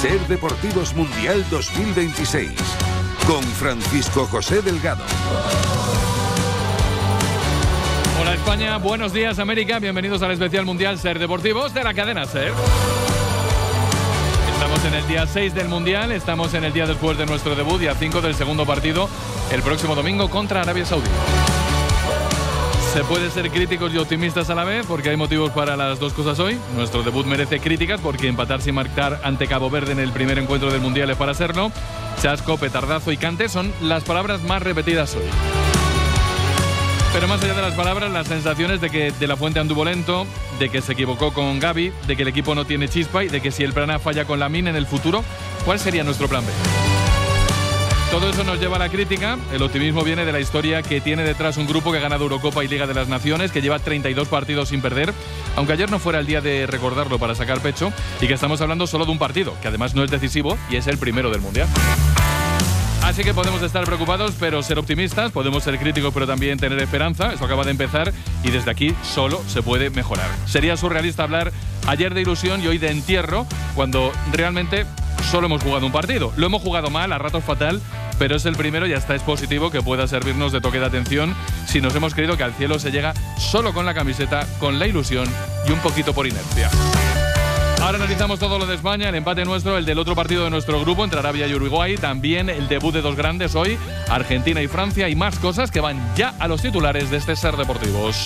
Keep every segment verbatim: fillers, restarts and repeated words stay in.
Ser Deportivos Mundial dos mil veintiséis, con Francisco José Delgado. Hola España, buenos días América, bienvenidos al especial Mundial Ser Deportivos de la cadena Ser. Estamos en el día seis del Mundial, estamos en el día después de nuestro debut, día cinco del segundo partido, el próximo domingo contra Arabia Saudí. Se puede ser críticos y optimistas a la vez porque hay motivos para las dos cosas hoy. Nuestro debut merece críticas porque empatar sin marcar ante Cabo Verde en el primer encuentro del Mundial es para serlo. Chasco, petardazo y cante son las palabras más repetidas hoy. Pero más allá de las palabras, las sensaciones de que De La Fuente anduvo lento, de que se equivocó con Gavi, de que el equipo no tiene chispa y de que si el plan A falla con Lamine en el futuro, ¿cuál sería nuestro plan B? Todo eso nos lleva a la crítica. El optimismo viene de la historia que tiene detrás un grupo que ha ganado Eurocopa y Liga de las Naciones, que lleva treinta y dos partidos sin perder, aunque ayer no fuera el día de recordarlo para sacar pecho, y que estamos hablando solo de un partido, que además no es decisivo y es el primero del Mundial. Así que podemos estar preocupados, pero ser optimistas, podemos ser críticos, pero también tener esperanza. Esto acaba de empezar y desde aquí solo se puede mejorar. Sería surrealista hablar ayer de ilusión y hoy de entierro, cuando realmente solo hemos jugado un partido. Lo hemos jugado mal, a ratos fatal, pero es el primero y hasta es positivo que pueda servirnos de toque de atención si nos hemos creído que al cielo se llega solo con la camiseta, con la ilusión y un poquito por inercia. Ahora analizamos todo lo de España, el empate nuestro, el del otro partido de nuestro grupo entre Arabia y Uruguay, también el debut de dos grandes hoy, Argentina y Francia, y más cosas que van ya a los titulares de este Ser Deportivos,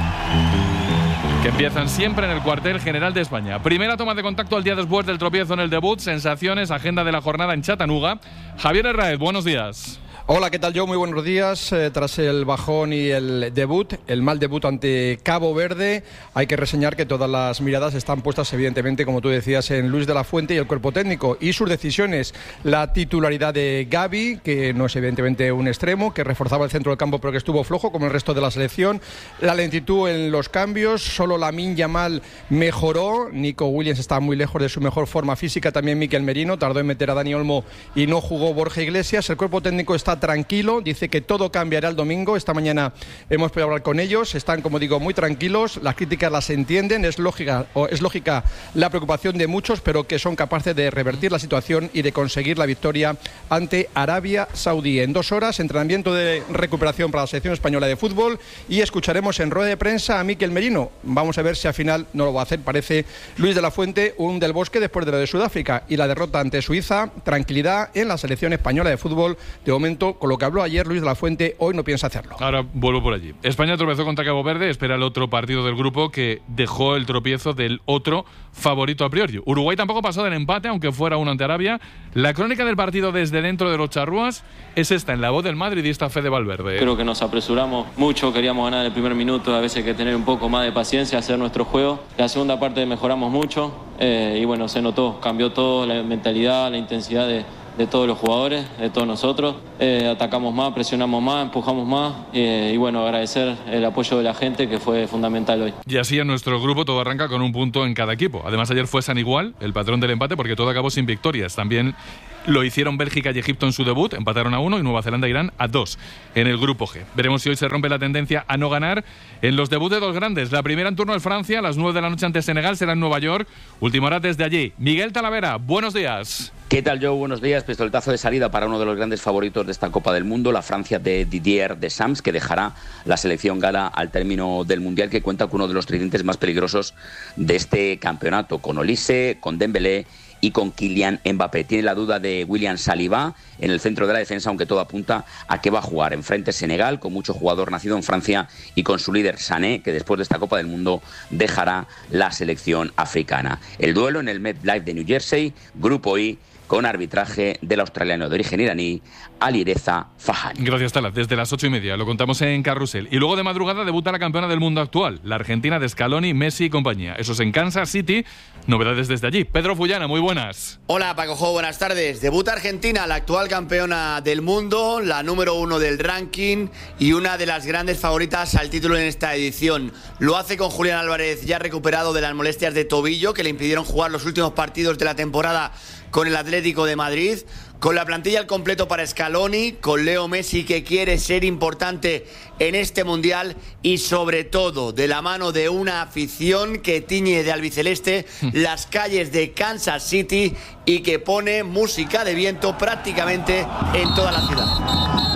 que empiezan siempre en el cuartel general de España. Primera toma de contacto al día después del tropiezo en el debut, sensaciones, agenda de la jornada en Chattanooga. Javier Herráez, buenos días. Hola, ¿qué tal, Joe? Muy buenos días. Eh, tras el bajón y el debut, el mal debut ante Cabo Verde, hay que reseñar que todas las miradas están puestas, evidentemente, como tú decías, en Luis de la Fuente y el cuerpo técnico y sus decisiones. La titularidad de Gavi, que no es evidentemente un extremo, que reforzaba el centro del campo pero que estuvo flojo, como el resto de la selección. La lentitud en los cambios, solo Lamine Yamal mejoró. Nico Williams está muy lejos de su mejor forma física, también Mikel Merino, tardó en meter a Dani Olmo y no jugó Borja Iglesias. El cuerpo técnico está tranquilo, dice que todo cambiará el domingo. Esta mañana hemos podido hablar con ellos, están, como digo, muy tranquilos, las críticas las entienden, es lógica, o es lógica la preocupación de muchos, pero que son capaces de revertir la situación y de conseguir la victoria ante Arabia Saudí. En dos horas, entrenamiento de recuperación para la selección española de fútbol y escucharemos en rueda de prensa a Mikel Merino. Vamos a ver si al final no lo va a hacer, parece Luis de la Fuente, un del Bosque después de lo de Sudáfrica y la derrota ante Suiza. Tranquilidad en la selección española de fútbol, de momento. Con lo que habló ayer Luis de la Fuente, hoy no piensa hacerlo. Ahora vuelvo por allí. España tropezó contra Cabo Verde, espera el otro partido del grupo que dejó el tropiezo del otro favorito a priori. Uruguay tampoco pasó del empate, aunque fuera uno ante Arabia. La crónica del partido desde dentro de los charrúas es esta, en la voz del madridista Fede Valverde. Creo que nos apresuramos mucho, queríamos ganar el primer minuto, a veces hay que tener un poco más de paciencia, hacer nuestro juego. La segunda parte mejoramos mucho eh, y bueno, se notó, cambió todo, la mentalidad, la intensidad de... de todos los jugadores, de todos nosotros. Eh, atacamos más, presionamos más, empujamos más eh, y bueno, agradecer el apoyo de la gente que fue fundamental hoy. Y así en nuestro grupo todo arranca con un punto en cada equipo. Además ayer fue San Igual, el patrón del empate, porque todo acabó sin victorias. También lo hicieron Bélgica y Egipto en su debut, empataron a uno, y Nueva Zelanda e Irán a dos en el grupo G. Veremos si hoy se rompe la tendencia a no ganar en los debuts de dos grandes. La primera en turno es Francia, a las nueve de la noche ante Senegal, será en Nueva York. Última hora desde allí. Miguel Talavera, buenos días. ¿Qué tal, Joe? Buenos días. Pistoletazo de salida para uno de los grandes favoritos de esta Copa del Mundo, la Francia de Didier Deschamps, que dejará la selección gala al término del Mundial, que cuenta con uno de los tridentes más peligrosos de este campeonato, con Olise, con Dembélé y con Kylian Mbappé. Tiene la duda de William Saliba en el centro de la defensa, aunque todo apunta a que va a jugar. Enfrente Senegal, con mucho jugador nacido en Francia, y con su líder Sané, que después de esta Copa del Mundo dejará la selección africana. El duelo en el MetLife de New Jersey, Grupo I, con arbitraje del australiano de origen iraní, Alireza Fahani. Gracias, Tala. Desde las ocho y media lo contamos en Carrusel. Y luego de madrugada debuta la campeona del mundo actual, la Argentina de Scaloni, Messi y compañía. Eso es en Kansas City. Novedades desde allí. Pedro Fullana, muy buenas. Hola, Paco Jo, buenas tardes. Debuta Argentina, la actual campeona del mundo, la número uno del ranking y una de las grandes favoritas al título en esta edición. Lo hace con Julián Álvarez, ya recuperado de las molestias de tobillo que le impidieron jugar los últimos partidos de la temporada con el Atlético de Madrid, con la plantilla al completo para Scaloni, con Leo Messi, que quiere ser importante en este Mundial, y sobre todo de la mano de una afición que tiñe de albiceleste las calles de Kansas City y que pone música de viento prácticamente en toda la ciudad.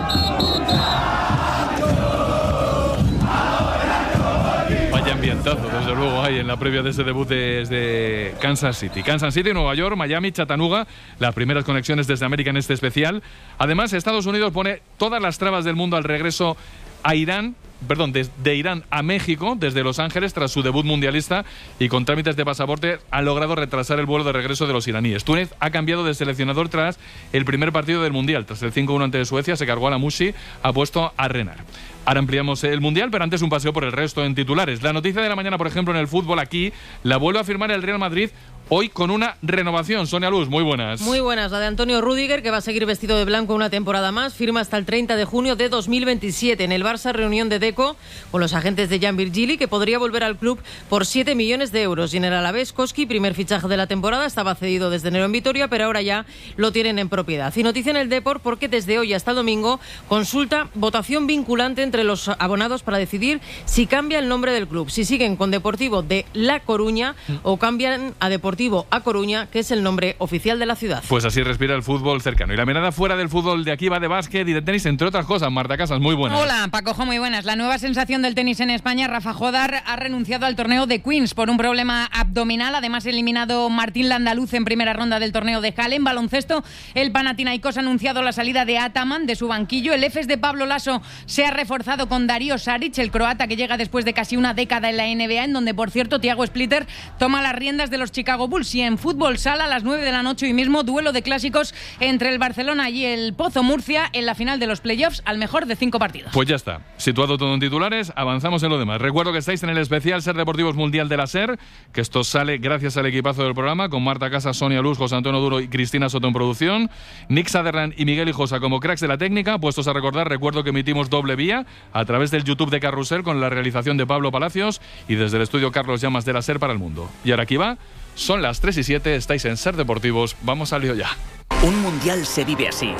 Vaya ambientazo, desde luego, hay en la previa de ese debut desde Kansas City. Kansas City, Nueva York, Miami, Chattanooga, las primeras conexiones desde América en este especial. Además, Estados Unidos pone todas las trabas del mundo al regreso a Irán, perdón, de, de Irán a México, desde Los Ángeles, tras su debut mundialista, y con trámites de pasaporte ha logrado retrasar el vuelo de regreso de los iraníes. Túnez ha cambiado de seleccionador tras el primer partido del Mundial. Tras el cinco uno ante Suecia, se cargó a la Mushi, ha puesto a Renar. Ahora ampliamos el Mundial, pero antes un paseo por el resto en titulares. La noticia de la mañana, por ejemplo, en el fútbol aquí, la vuelve a firmar el Real Madrid, hoy con una renovación. Sonia Luz, muy buenas. Muy buenas, la de Antonio Rüdiger, que va a seguir vestido de blanco una temporada más, firma hasta el treinta de junio de dos mil veintisiete. En el Barça, reunión de Deco con los agentes de Jan Virgili, que podría volver al club por siete millones de euros. Y en el Alavés, Koski, primer fichaje de la temporada, estaba cedido desde enero en Vitoria, pero ahora ya lo tienen en propiedad. Y noticia en el Depor, porque desde hoy hasta el domingo consulta votación vinculante entre los abonados para decidir si cambia el nombre del club, si siguen con Deportivo de La Coruña o cambian a Deportivo A Coruña, que es el nombre oficial de la ciudad. Pues así respira el fútbol cercano. Y la mirada fuera del fútbol de aquí va de básquet y de tenis, entre otras cosas. Marta Casas, muy buenas. Hola, Pacojo, muy buenas. La nueva sensación del tenis en España, Rafa Jodar, ha renunciado al torneo de Queens por un problema abdominal. Además, eliminado Martín Landaluz en primera ronda del torneo de Halle. En baloncesto, el Panathinaikos ha anunciado la salida de Ataman de su banquillo. El Efes de Pablo Laso se ha reforzado con Darío Saric, el croata que llega después de casi una década en la N B A, en donde, por cierto, Thiago Splitter toma las riendas de los Chicago Bulls. Y en fútbol sala, a las nueve de la noche hoy mismo, duelo de clásicos entre el Barcelona y el Pozo Murcia en la final de los playoffs, al mejor de cinco partidos. Pues ya está, situado todo en titulares, avanzamos en lo demás. Recuerdo que estáis en el especial Ser Deportivos Mundial de la SER, que esto sale gracias al equipazo del programa, con Marta Casas, Sonia Luz, José Antonio Duro y Cristina Soto en producción, Nick Sutherland y Miguel Hijosa como cracks de la técnica. Puestos a recordar, recuerdo que emitimos doble vía a través del YouTube de Carrusel, con la realización de Pablo Palacios, y desde el estudio Carlos Llamas de la SER para el mundo. Y ahora aquí va, son las tres y siete, estáis en Ser Deportivos, vamos al lío ya. Un mundial se vive así.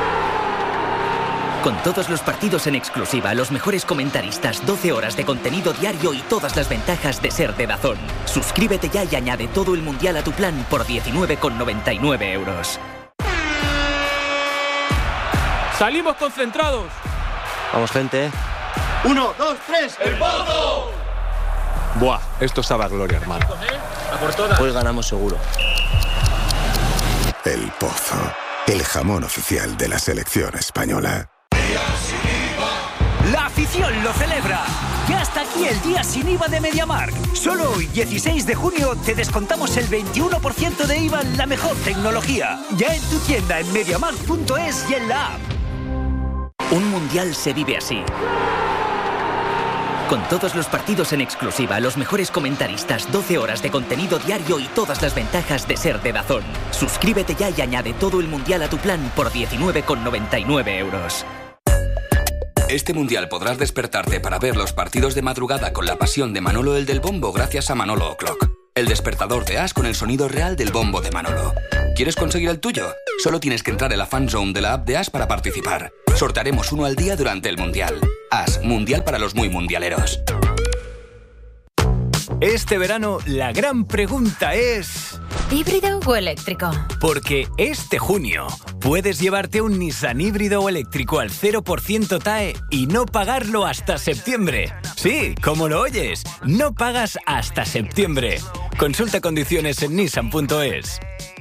Con todos los partidos en exclusiva, los mejores comentaristas, doce horas de contenido diario y todas las ventajas de ser de DAZN. Suscríbete ya y añade todo el mundial a tu plan por diecinueve con noventa y nueve euros. Salimos concentrados. Vamos, gente. Uno, dos, tres. ¡El Pozo! Buah, esto sabe a gloria, hermano. Hoy ganamos seguro. El Pozo, el jamón oficial de la selección española. La afición lo celebra. Ya está aquí el día sin I V A de MediaMarkt. Solo hoy, dieciséis de junio, te descontamos el veintiuno por ciento de I V A en la mejor tecnología. Ya en tu tienda, en MediaMarkt punto es y en la app. Un mundial se vive así. Con todos los partidos en exclusiva, los mejores comentaristas, doce horas de contenido diario y todas las ventajas de ser de DAZN. Suscríbete ya y añade todo el mundial a tu plan por diecinueve con noventa y nueve euros. Este mundial podrás despertarte para ver los partidos de madrugada con la pasión de Manolo el del Bombo gracias a Manolo O'Clock, el despertador de As con el sonido real del bombo de Manolo. ¿Quieres conseguir el tuyo? Solo tienes que entrar en la fan zone de la app de As para participar. Sortearemos uno al día durante el mundial. As, mundial para los muy mundialeros. Este verano la gran pregunta es... ¿híbrido o eléctrico? Porque este junio puedes llevarte un Nissan híbrido o eléctrico al cero por ciento T A E y no pagarlo hasta septiembre. Sí, como lo oyes, no pagas hasta septiembre. Consulta condiciones en nissan punto es.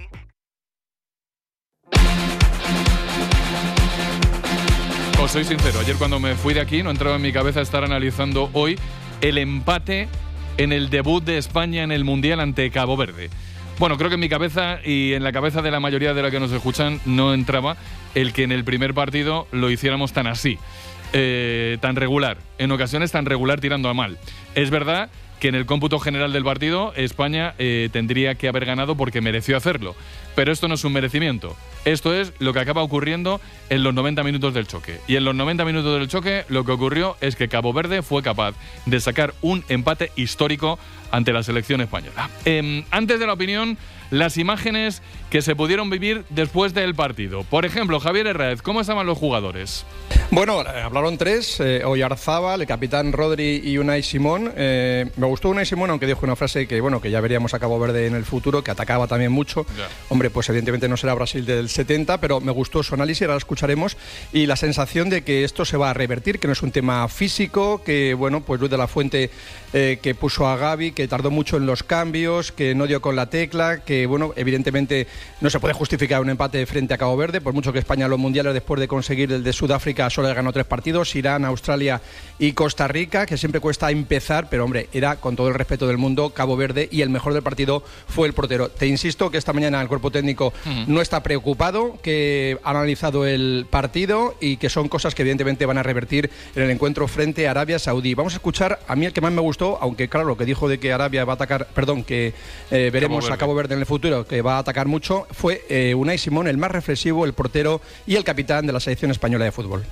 Os soy sincero, ayer cuando me fui de aquí no entraba en mi cabeza estar analizando hoy el empate en el debut de España en el Mundial ante Cabo Verde. Bueno, creo que en mi cabeza y en la cabeza de la mayoría de la que nos escuchan no entraba el que en el primer partido lo hiciéramos tan así, eh, tan regular, en ocasiones tan regular tirando a mal. Es verdad que en el cómputo general del partido España eh, tendría que haber ganado porque mereció hacerlo, pero esto no es un merecimiento. Esto es lo que acaba ocurriendo en los noventa minutos del choque. Y en los noventa minutos del choque lo que ocurrió es que Cabo Verde fue capaz de sacar un empate histórico ante la selección española. Eh, antes de la opinión, las imágenes que se pudieron vivir después del partido. Por ejemplo, Javier Herráez, ¿cómo estaban los jugadores? Bueno, eh, hablaron tres, eh, Oyarzábal, el capitán Rodri y Unai Simón. Eh, me gustó Unai Simón, aunque dijo una frase que, bueno, que ya veríamos a Cabo Verde en el futuro, que atacaba también mucho. Yeah. Hombre, pues evidentemente no será Brasil del setenta, pero me gustó su análisis, ahora lo escucharemos, y la sensación de que esto se va a revertir, que no es un tema físico, que, bueno, pues Luis de la Fuente, eh, que puso a Gavi, que tardó mucho en los cambios, que no dio con la tecla, que, bueno, evidentemente no se puede justificar un empate frente a Cabo Verde, por mucho que España en los mundiales, después de conseguir el de Sudáfrica, solo ganó tres partidos, Irán, Australia y Costa Rica, que siempre cuesta empezar, pero hombre, era con todo el respeto del mundo Cabo Verde, y el mejor del partido fue el portero. Te insisto que esta mañana el cuerpo técnico uh-huh. no está preocupado, que ha analizado el partido y que son cosas que evidentemente van a revertir en el encuentro frente a Arabia Saudí. Vamos a escuchar a mí el que más me gustó, aunque claro, lo que dijo de que Arabia va a atacar, perdón, que eh, veremos Cabo a Cabo Verde en el futuro, que va a atacar mucho, fue eh, Unai Simón, el más reflexivo, el portero y el capitán de la selección española de fútbol.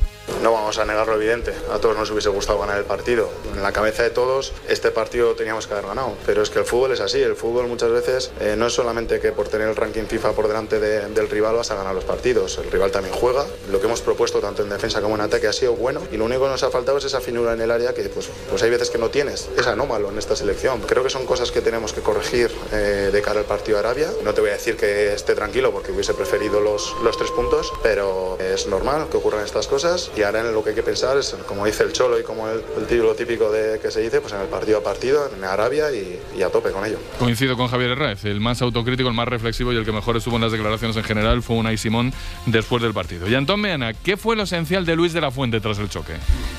No vamos a negar lo evidente, a todos nos hubiese gustado ganar el partido. En la cabeza de todos, este partido teníamos que haber ganado, pero es que el fútbol es así, el fútbol muchas veces eh, no es solamente que por tener el ranking FIFA por delante de, del rival vas a ganar los partidos, el rival también juega, lo que hemos propuesto tanto en defensa como en ataque ha sido bueno, y lo único que nos ha faltado es esa finura en el área que pues, pues hay veces que no tienes, es anómalo en esta selección. Creo que son cosas que tenemos que corregir eh, de cara al partido de Arabia. No te voy a decir que esté tranquilo porque hubiese preferido los, los tres puntos, pero es normal que ocurran estas cosas, y ahora en lo que hay que pensar es, como dice el Cholo y como el, el título típico de que se dice, pues en el partido a partido, en Arabia, y, y a tope con ello. Coincido con Javier Herráez, el más autocrítico, el más reflexivo y el que mejor estuvo en las declaraciones en general fue Unai Simón después del partido. Y Antón Meana, ¿qué fue lo esencial de Luis de la Fuente tras el choque?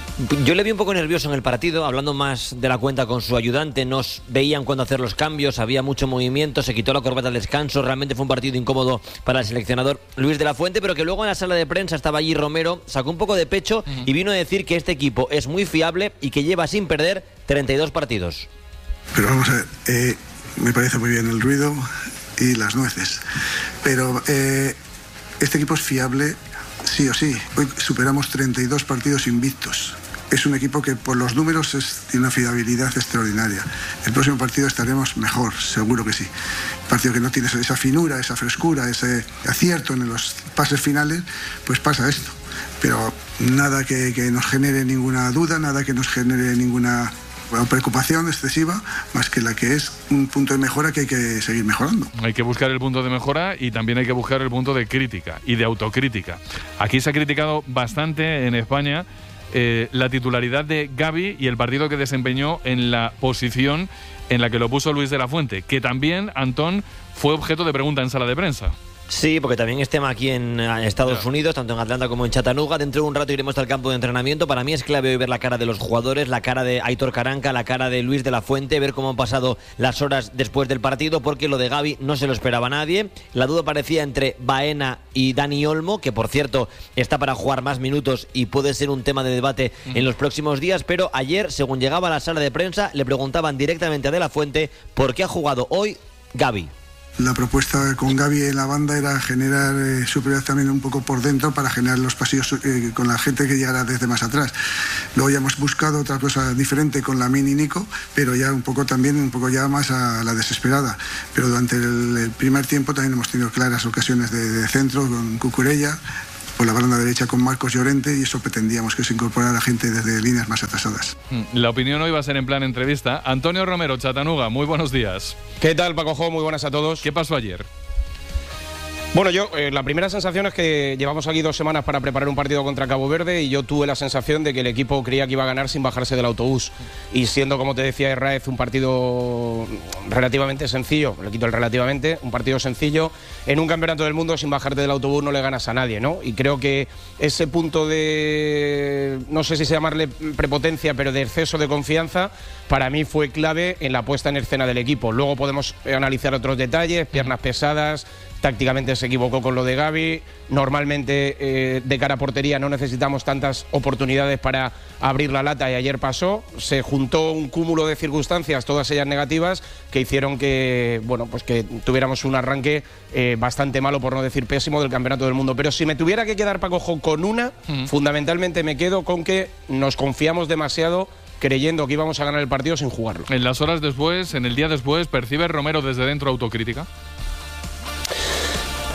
Yo le vi un poco nervioso en el partido, hablando más de la cuenta con su ayudante, nos veían cuando hacer los cambios, había mucho movimiento, se quitó la corbata al descanso, realmente fue un partido incómodo para el seleccionador Luis de la Fuente, pero que luego en la sala de prensa estaba allí Romero, sacó un poco de pecho uh-huh. y vino a decir que este equipo es muy fiable y que lleva sin perder treinta y dos partidos. Pero vamos a ver, eh, me parece muy bien el ruido y las nueces, pero eh, este equipo es fiable sí o sí. Hoy superamos treinta y dos partidos invictos. Es un equipo que por los números es, tiene una fiabilidad extraordinaria. El próximo partido estaremos mejor, seguro que sí. Un partido que no tiene esa finura, esa frescura, ese acierto en los pases finales, pues pasa esto. Pero nada que, que nos genere ninguna duda, nada que nos genere ninguna bueno, preocupación excesiva, más que la que es un punto de mejora que hay que seguir mejorando. Hay que buscar el punto de mejora y también hay que buscar el punto de crítica y de autocrítica. Aquí se ha criticado bastante en España eh, la titularidad de Gavi y el partido que desempeñó en la posición en la que lo puso Luis de la Fuente, que también, Antón, fue objeto de pregunta en sala de prensa. Sí, porque también es tema aquí en Estados yeah. Unidos, tanto en Atlanta como en Chattanooga. Dentro de un rato iremos al campo de entrenamiento. Para mí es clave hoy ver la cara de los jugadores, la cara de Aitor Karanka, la cara de Luis de la Fuente, ver cómo han pasado las horas después del partido, porque lo de Gavi no se lo esperaba nadie. La duda parecía entre Baena y Dani Olmo, que por cierto está para jugar más minutos y puede ser un tema de debate mm. en los próximos días, pero ayer, según llegaba a la sala de prensa, le preguntaban directamente a De la Fuente por qué ha jugado hoy Gavi. La propuesta con Gavi en la banda era generar eh, superioridad también un poco por dentro para generar los pasillos eh, con la gente que llegara desde más atrás. Luego ya hemos buscado otra cosa diferente con Lamine y Nico, pero ya un poco también, un poco ya más a la desesperada. Pero durante el, el primer tiempo también hemos tenido claras ocasiones de, de centro con Cucurella, por la banda derecha con Marcos Llorente, y eso pretendíamos que se incorporara gente desde líneas más atrasadas. La opinión hoy va a ser en plan entrevista. Antonio Romero, Chattanooga, muy buenos días. ¿Qué tal, Paco Jo? Muy buenas a todos. ¿Qué pasó ayer? Bueno, yo, eh, la primera sensación es que llevamos aquí dos semanas para preparar un partido contra Cabo Verde y yo tuve la sensación de que el equipo creía que iba a ganar sin bajarse del autobús. Y siendo, como te decía Herráez, un partido relativamente sencillo, le quito el relativamente, un partido sencillo, en un campeonato del mundo sin bajarte del autobús no le ganas a nadie, ¿no? Y creo que ese punto de, no sé si se llamarle prepotencia, pero de exceso de confianza, para mí fue clave en la puesta en escena del equipo. Luego podemos analizar otros detalles, piernas pesadas, tácticamente se equivocó con lo de Gavi. Normalmente eh, de cara a portería no necesitamos tantas oportunidades para abrir la lata y ayer pasó. Se juntó un cúmulo de circunstancias, todas ellas negativas, que hicieron que, bueno, pues que tuviéramos un arranque eh, bastante malo, por no decir pésimo, del Campeonato del Mundo. Pero si me tuviera que quedar, Paco Jo, con una, mm. fundamentalmente me quedo con que nos confiamos demasiado creyendo que íbamos a ganar el partido sin jugarlo. En las horas después, en el día después, ¿percibe Romero desde dentro autocrítica?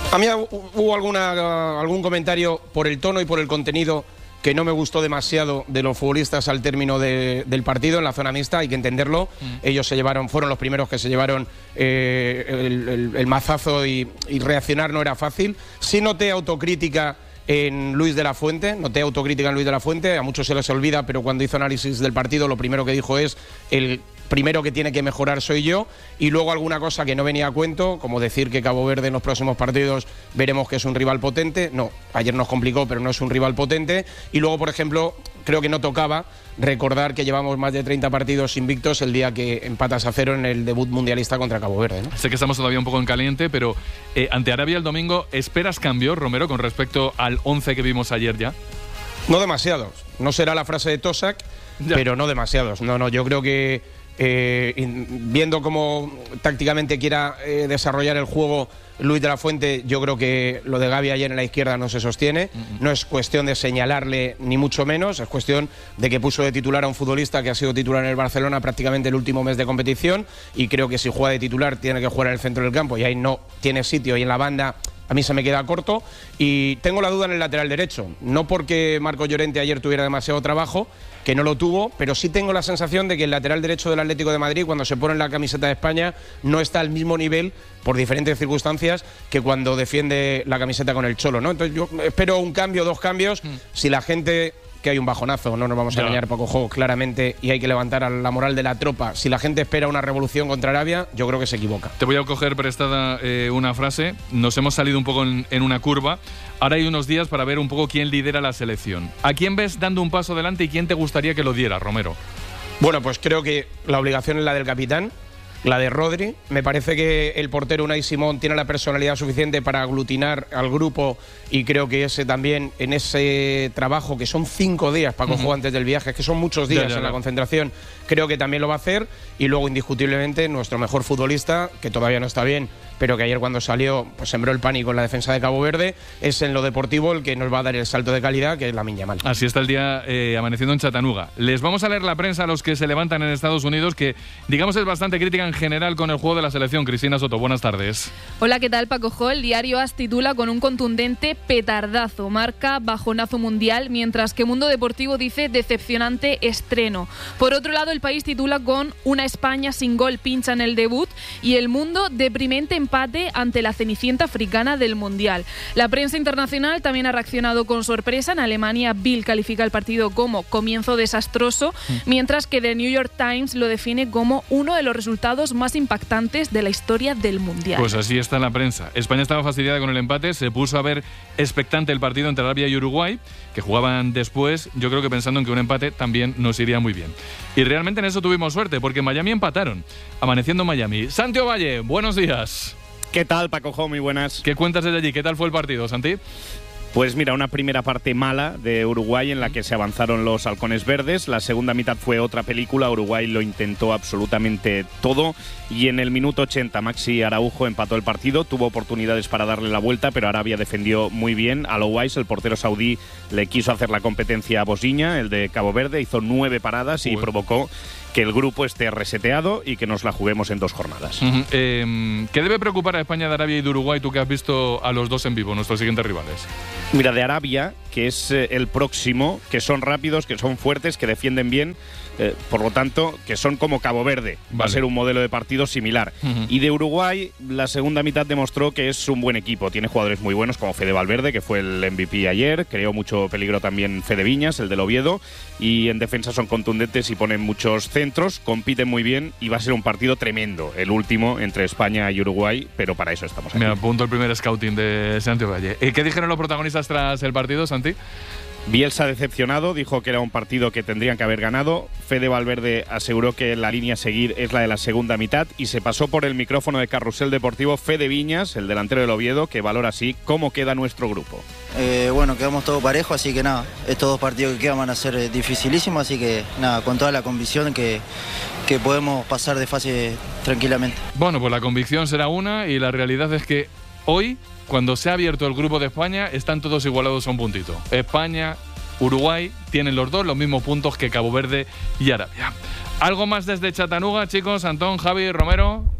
A mí hubo alguna, algún comentario por el tono y por el contenido que no me gustó demasiado de los futbolistas al término de, del partido en la zona mixta, hay que entenderlo. Mm. Ellos se llevaron, fueron los primeros que se llevaron eh, el, el, el mazazo y, y reaccionar no era fácil. Sí noté autocrítica en Luis de la Fuente, noté autocrítica en Luis de la Fuente, a muchos se les olvida, pero cuando hizo análisis del partido lo primero que dijo es el primero que tiene que mejorar soy yo, y luego alguna cosa que no venía a cuento, como decir que Cabo Verde en los próximos partidos veremos que es un rival potente. No, ayer nos complicó, pero no es un rival potente. Y luego, por ejemplo, creo que no tocaba recordar que llevamos más de treinta partidos invictos el día que empatas a cero en el debut mundialista contra Cabo Verde, ¿no? Sé que estamos todavía un poco en caliente, pero eh, ante Arabia el domingo, ¿esperas cambio, Romero, con respecto al once que vimos ayer ya? No demasiados. No será la frase de Tosak, ya. pero no demasiados. No, no, yo creo que Eh, viendo cómo tácticamente quiera eh, desarrollar el juego Luis de la Fuente, yo creo que lo de Gavi ayer en la izquierda no se sostiene. Uh-huh. No es cuestión de señalarle ni mucho menos, es cuestión de que puso de titular a un futbolista que ha sido titular en el Barcelona prácticamente el último mes de competición, y creo que si juega de titular tiene que jugar en el centro del campo y ahí no tiene sitio, y en la banda a mí se me queda corto. Y tengo la duda en el lateral derecho, no porque Marco Llorente ayer tuviera demasiado trabajo, que no lo tuvo, pero sí tengo la sensación de que el lateral derecho del Atlético de Madrid, cuando se pone en la camiseta de España, no está al mismo nivel, por diferentes circunstancias, que cuando defiende la camiseta con el Cholo, ¿no? Entonces yo espero un cambio, dos cambios. Mm. Si la gente, que hay un bajonazo, no nos vamos a engañar, poco juego claramente, y hay que levantar a la moral de la tropa, si la gente espera una revolución contra Arabia, yo creo que se equivoca. Te voy a coger prestada eh, una frase. Nos hemos salido un poco en, en una curva. Ahora hay unos días para ver un poco quién lidera la selección. ¿A quién ves dando un paso adelante y quién te gustaría que lo diera, Romero? Bueno, pues creo que la obligación es la del capitán, la de Rodri. Me parece que el portero Unai Simón tiene la personalidad suficiente para aglutinar al grupo, y creo que ese también, en ese trabajo, que son cinco días, Paco, uh-huh. antes del viaje, es que son muchos días ya, ya, en la ya. concentración, creo que también lo va a hacer. Y luego, indiscutiblemente, nuestro mejor futbolista, que todavía no está bien, pero que ayer cuando salió pues sembró el pánico en la defensa de Cabo Verde, es en lo deportivo el que nos va a dar el salto de calidad, que es Lamine Yamal. Así está el día eh, amaneciendo en Chattanooga. Les vamos a leer la prensa a los que se levantan en Estados Unidos, que digamos es bastante crítica en general con el juego de la selección. Cristina Soto, buenas tardes. Hola, ¿qué tal, Paco Jo? El diario AS titula con un contundente petardazo, marca bajonazo mundial, mientras que Mundo Deportivo dice decepcionante estreno. Por otro lado, El País titula con una España sin gol pincha en el debut, y El Mundo deprimente empate ante la cenicienta africana del Mundial. La prensa internacional también ha reaccionado con sorpresa. En Alemania, Bild califica el partido como comienzo desastroso, mientras que The New York Times lo define como uno de los resultados más impactantes de la historia del Mundial. Pues así está la prensa. España estaba fastidiada con el empate, se puso a ver expectante el partido entre Arabia y Uruguay, que jugaban después, yo creo que pensando en que un empate también nos iría muy bien. Y realmente en eso tuvimos suerte, porque en Miami empataron, amaneciendo Miami. Santi Ovalle, buenos días. ¿Qué tal, Paco Jo? Muy buenas. ¿Qué cuentas desde allí? ¿Qué tal fue el partido, Santi? Pues mira, una primera parte mala de Uruguay en la que se avanzaron los halcones verdes. La segunda mitad fue otra película. Uruguay lo intentó absolutamente todo y en el minuto ochenta Maxi Araujo empató el partido. Tuvo oportunidades para darle la vuelta, pero Arabia defendió muy bien. A Louais, el portero saudí, le quiso hacer la competencia a Bosiña, el de Cabo Verde. Hizo nueve paradas y Uy. provocó que el grupo esté reseteado y que nos la juguemos en dos jornadas. Uh-huh. eh, ¿Qué debe preocupar a España de Arabia y de Uruguay, tú que has visto a los dos en vivo, nuestros siguientes rivales? Mira, de Arabia, que es eh, el próximo, que son rápidos, que son fuertes, que defienden bien, eh, por lo tanto, que son como Cabo Verde. Vale. Va a ser un modelo de partido similar. Uh-huh. Y de Uruguay, la segunda mitad demostró que es un buen equipo. Tiene jugadores muy buenos como Fede Valverde, que fue el M V P ayer. Creó mucho peligro también Fede Viñas, el del Oviedo. Y en defensa son contundentes y ponen muchos centros, compiten muy bien y va a ser un partido tremendo, el último entre España y Uruguay, pero para eso estamos aquí. Me apunto el primer scouting de Santi Ovalle. ¿Qué dijeron los protagonistas tras el partido, Santi? Bielsa decepcionado, dijo que era un partido que tendrían que haber ganado. Fede Valverde aseguró que la línea a seguir es la de la segunda mitad y se pasó por el micrófono de Carrusel Deportivo Fede Viñas, el delantero del Oviedo, que valora así cómo queda nuestro grupo. Eh, bueno, quedamos todos parejos, así que nada, estos dos partidos que quedan van a ser eh, dificilísimos, así que nada, con toda la convicción que, que podemos pasar de fase tranquilamente. Bueno, pues la convicción será una y la realidad es que hoy, cuando se ha abierto el grupo de España, están todos igualados a un puntito. España, Uruguay, tienen los dos los mismos puntos que Cabo Verde y Arabia. ¿Algo más desde Chattanooga, chicos? Antón, Javi, Romero.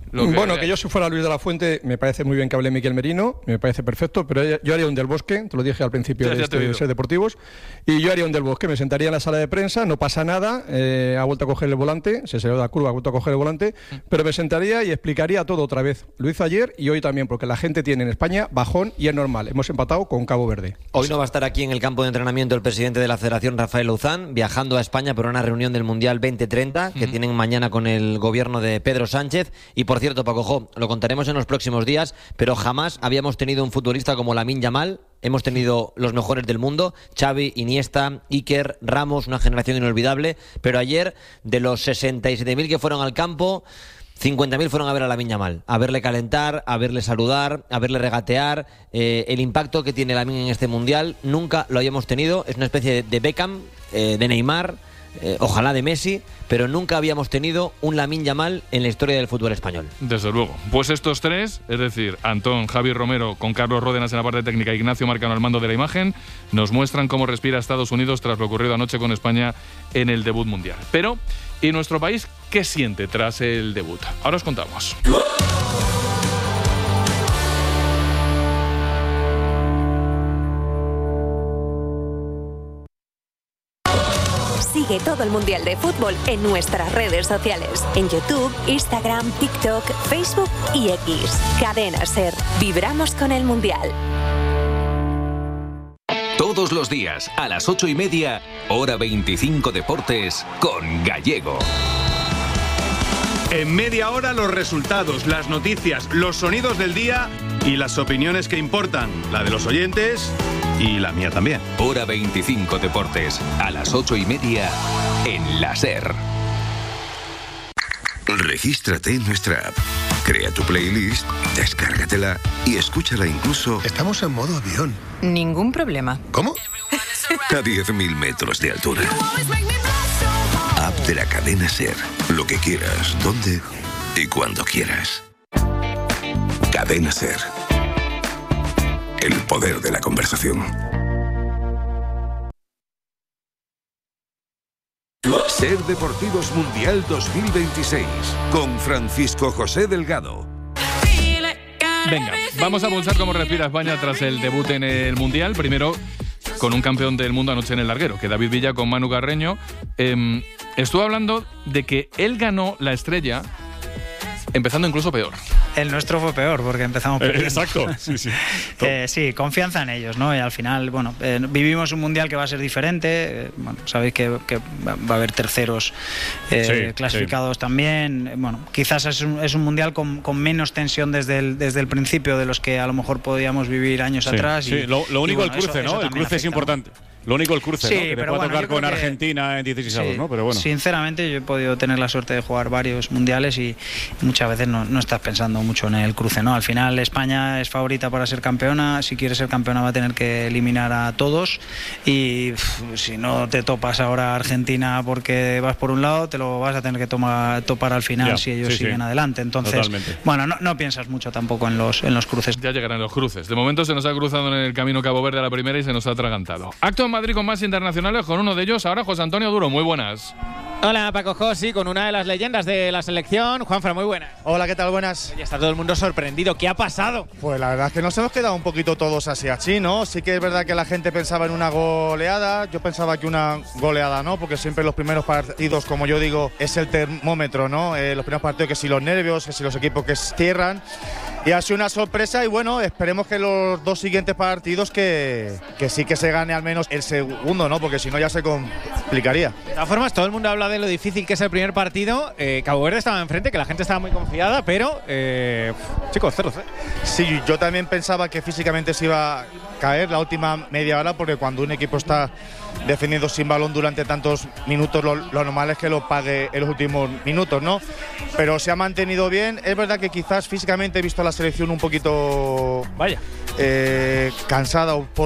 Lo que bueno, que yo si fuera Luis de la Fuente, me parece muy bien que hable Miquel Merino, me parece perfecto, pero yo haría un Del Bosque, te lo dije al principio ya, de ya este Ser Deportivos, y yo haría un Del Bosque, me sentaría en la sala de prensa, no pasa nada, eh, ha vuelto a coger el volante, se salió de la curva, ha vuelto a coger el volante, pero me sentaría y explicaría todo otra vez. Lo hizo ayer y hoy también, porque la gente tiene en España bajón y es normal, hemos empatado con Cabo Verde. Hoy no va a estar aquí en el campo de entrenamiento el presidente de la Federación, Rafael Louzán, viajando a España por una reunión del Mundial veinte treinta que uh-huh. tienen mañana con el gobierno de Pedro Sánchez. Y por cierto, Paco Jo, lo contaremos en los próximos días, pero jamás habíamos tenido un futbolista como Lamine Yamal. Hemos tenido los mejores del mundo, Xavi, Iniesta, Iker, Ramos, una generación inolvidable, pero ayer, de los sesenta y siete mil que fueron al campo, cincuenta mil fueron a ver a Lamine Yamal, a verle calentar, a verle saludar, a verle regatear. Eh, el impacto que tiene Lamine en este Mundial nunca lo habíamos tenido. Es una especie de Beckham, eh, de Neymar, eh, ojalá de Messi, pero nunca habíamos tenido un Lamine Yamal en la historia del fútbol español. Desde luego. Pues estos tres, es decir, Antón, Javi Romero con Carlos Ródenas en la parte técnica, Ignacio Marcano al mando de la imagen, nos muestran cómo respira Estados Unidos tras lo ocurrido anoche con España en el debut mundial. Pero, ¿y nuestro país qué siente tras el debut? Ahora os contamos. Sigue todo el Mundial de Fútbol en nuestras redes sociales. En YouTube, Instagram, TikTok, Facebook y X. Cadena SER. Vibramos con el Mundial. Todos los días, a las ocho y media, hora veinticinco Deportes, con Gallego. En media hora los resultados, las noticias, los sonidos del día y las opiniones que importan. La de los oyentes y la mía también. Hora veinticinco Deportes, a las ocho y media, en la SER. Regístrate en nuestra app. Crea tu playlist, descárgatela y escúchala incluso... Estamos en modo avión. Ningún problema. ¿Cómo? A diez mil metros de altura. App de la cadena SER. Lo que quieras, donde y cuando quieras. Cadena SER. El poder de la conversación. SER Deportivos Mundial dos mil veintiséis con Francisco José Delgado. Venga, vamos a pulsar cómo respira España tras el debut en el Mundial. Primero, con un campeón del mundo anoche en el larguero, que David Villa con Manu Carreño. Eh, estuvo hablando de que él ganó la estrella empezando incluso peor. El nuestro fue peor porque empezamos perdiendo. Eh, exacto, sí, sí. eh, sí, confianza en ellos, ¿no? Y al final, bueno, eh, vivimos un mundial que va a ser diferente. Eh, bueno, sabéis que, que va a haber terceros eh, sí, clasificados sí. también. Bueno, quizás es un, es un mundial con, con menos tensión desde el, desde el principio de los que a lo mejor podíamos vivir años sí, atrás. Sí, y, lo, lo único y bueno, el cruce, eso, ¿no? eso el cruce afecta, es importante. ¿no? Lo único el cruce, sí, ¿no? Que te puede bueno, tocar con que, Argentina en dieciséis avos, sí, ¿no? Pero bueno. Sinceramente, yo he podido tener la suerte de jugar varios mundiales y muchas veces no, no estás pensando mucho en el cruce, ¿no? Al final España es favorita para ser campeona. Si quiere ser campeona va a tener que eliminar a todos y pff, si no te topas ahora a Argentina porque vas por un lado, te lo vas a tener que tomar, topar al final ya, si ellos sí, siguen sí. adelante. Entonces, Totalmente. bueno, no, no piensas mucho tampoco en los, en los cruces. Ya llegarán los cruces. De momento se nos ha cruzado en el camino Cabo Verde a la primera y se nos ha atragantado. Acto en Madrid con más internacionales, con uno de ellos ahora José Antonio Duro. Muy buenas. Hola Paco Josi, con una de las leyendas de la selección, Juanfra, muy buenas. Hola, ¿qué tal? Buenas. Ya está todo el mundo sorprendido. ¿Qué ha pasado? Pues la verdad es que nos hemos quedado un poquito todos así así, ¿no? Sí que es verdad que la gente pensaba en una goleada. Yo pensaba que una goleada no, porque siempre los primeros partidos, como yo digo, es el termómetro, ¿no? Eh, los primeros partidos que si los nervios, que si los equipos que cierran. Y ha sido una sorpresa y bueno, esperemos que los dos siguientes partidos que, que sí que se gane al menos el segundo, ¿no? Porque si no ya se complicaría. De todas formas, todo el mundo habla de lo difícil que es el primer partido. Eh, Cabo Verde estaba enfrente, que la gente estaba muy confiada, pero eh, chicos, cero cero. Sí, yo también pensaba que físicamente se iba a caer la última media hora, porque cuando un equipo está defendiendo sin balón durante tantos minutos, lo, lo normal es que lo pague en los últimos minutos, ¿no? Pero se ha mantenido bien. Es verdad que quizás físicamente he visto a la selección un poquito vaya eh, cansada por